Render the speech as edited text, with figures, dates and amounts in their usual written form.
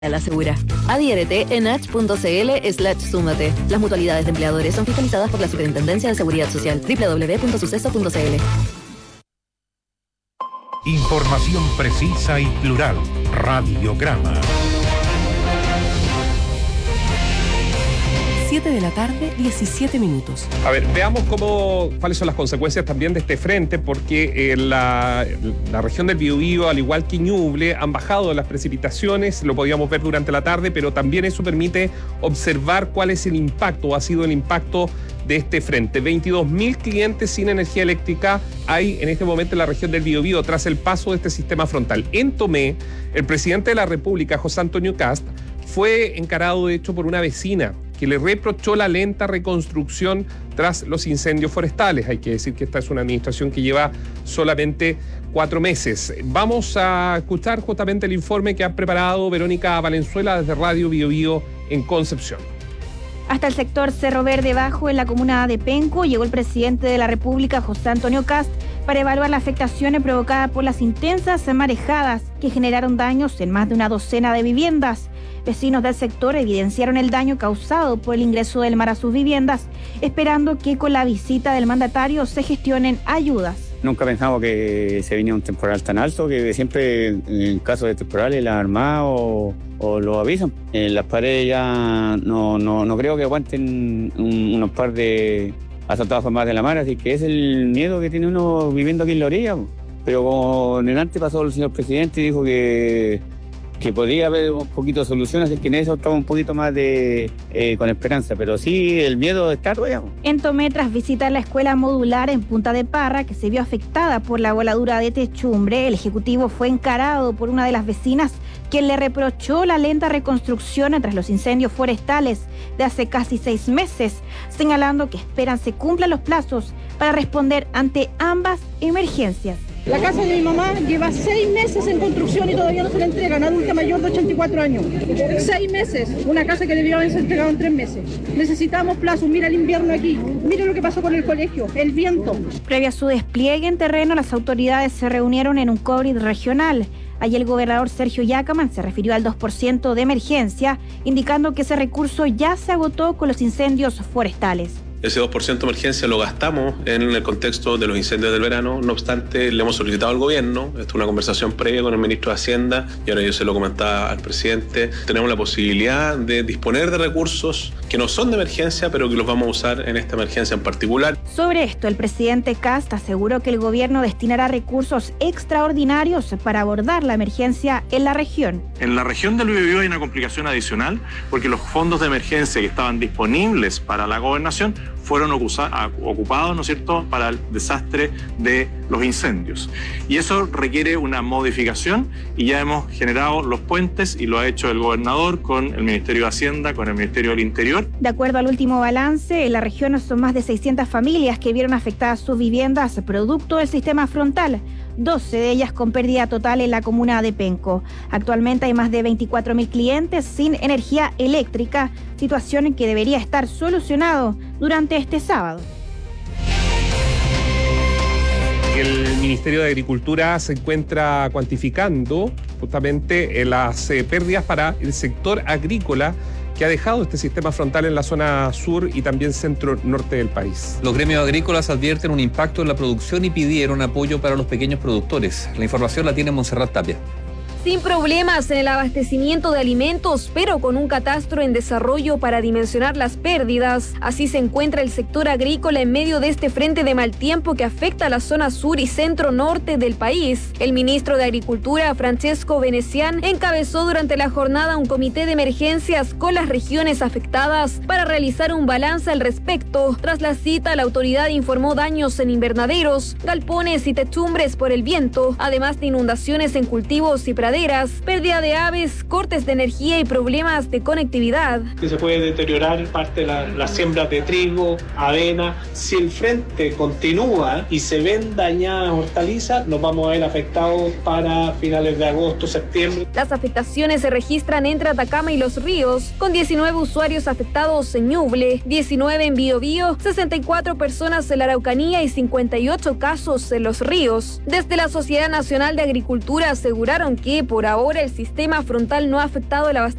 La Segura. Adhiérete en ach.cl/súmate. Las mutualidades de empleadores son fiscalizadas por la Superintendencia de Seguridad Social. www.suceso.cl. Información precisa y plural. Radiograma. 7:17 p.m. A ver, veamos cuáles son las consecuencias también de este frente, porque la región del Biobío, al igual que Ñuble, han bajado las precipitaciones, lo podíamos ver durante la tarde, pero también eso permite observar cuál es el impacto, o ha sido el impacto de este frente. 22.000 clientes sin energía eléctrica hay en este momento en la región del Biobío tras el paso de este sistema frontal. En Tomé, el presidente de la República, José Antonio Kast, fue encarado de hecho por una vecina que le reprochó la lenta reconstrucción tras los incendios forestales. Hay que decir que esta es una administración que lleva solamente 4 meses. Vamos a escuchar justamente el informe que ha preparado Verónica Valenzuela desde Radio Biobío en Concepción. Hasta el sector Cerro Verde Bajo, en la comuna de Penco, llegó el presidente de la República, José Antonio Kast, para evaluar las afectaciones provocadas por las intensas marejadas que generaron daños en más de una docena de viviendas. Vecinos del sector evidenciaron el daño causado por el ingreso del mar a sus viviendas, esperando que con la visita del mandatario se gestionen ayudas. Nunca pensamos que se venía un temporal tan alto, que siempre en caso de temporales la Armada o lo avisan. Las paredes ya no creo que aguanten unos par de asaltados más de la mar, así que es el miedo que tiene uno viviendo aquí en la orilla. Pero como delante pasó el señor presidente y dijo que podría haber un poquito de solución, así que en eso estamos un poquito más con esperanza, pero sí, el miedo está todavía. En Tomé, tras visitar la escuela modular en Punta de Parra, que se vio afectada por la voladura de techumbre, el ejecutivo fue encarado por una de las vecinas, quien le reprochó la lenta reconstrucción tras los incendios forestales de hace casi 6 meses, señalando que esperan se cumplan los plazos para responder ante ambas emergencias. La casa de mi mamá lleva 6 meses en construcción y todavía no se la entregan, adulta mayor de 84 años. 6 meses, una casa que debió haberse entregado en 3 meses. Necesitamos plazos, mira el invierno aquí, mira lo que pasó con el colegio, el viento. Previo a su despliegue en terreno, las autoridades se reunieron en un COVID regional. Allí el gobernador Sergio Yacaman se refirió al 2% de emergencia, indicando que ese recurso ya se agotó con los incendios forestales. Ese 2% de emergencia lo gastamos en el contexto de los incendios del verano. No obstante, le hemos solicitado al gobierno, esto es una conversación previa con el ministro de Hacienda, y ahora yo se lo comentaba al presidente, tenemos la posibilidad de disponer de recursos que no son de emergencia, pero que los vamos a usar en esta emergencia en particular. Sobre esto, el presidente Kast aseguró que el gobierno destinará recursos extraordinarios para abordar la emergencia en la región. En la región del Biobío hay una complicación adicional, porque los fondos de emergencia que estaban disponibles para la gobernación fueron ocupados, ¿no es cierto?, para el desastre de los incendios. Y eso requiere una modificación y ya hemos generado los puentes y lo ha hecho el gobernador con el Ministerio de Hacienda, con el Ministerio del Interior. De acuerdo al último balance, en la región son más de 600 familias que vieron afectadas sus viviendas producto del sistema frontal, 12 de ellas con pérdida total en la comuna de Penco. Actualmente hay más de 24.000 clientes sin energía eléctrica, situación que debería estar solucionado durante este sábado. El Ministerio de Agricultura se encuentra cuantificando justamente las pérdidas para el sector agrícola que ha dejado este sistema frontal en la zona sur y también centro-norte del país. Los gremios agrícolas advierten un impacto en la producción y pidieron apoyo para los pequeños productores. La información la tiene Montserrat Tapia. Sin problemas en el abastecimiento de alimentos, pero con un catastro en desarrollo para dimensionar las pérdidas. Así se encuentra el sector agrícola en medio de este frente de mal tiempo que afecta a la zona sur y centro-norte del país. El ministro de Agricultura, Francesco Venecián, encabezó durante la jornada un comité de emergencias con las regiones afectadas para realizar un balance al respecto. Tras la cita, la autoridad informó daños en invernaderos, galpones y techumbres por el viento, además de inundaciones en cultivos y praderas, pérdida de aves, cortes de energía y problemas de conectividad. Que se puede deteriorar parte de las siembras de trigo, avena. Si el frente continúa y se ven dañadas hortalizas, nos vamos a ver afectados para finales de agosto, septiembre. Las afectaciones se registran entre Atacama y Los Ríos, con 19 usuarios afectados en Ñuble, 19 en Biobío, 64 personas en la Araucanía y 58 casos en Los Ríos. Desde la Sociedad Nacional de Agricultura aseguraron que por ahora el sistema frontal no ha afectado el abastecimiento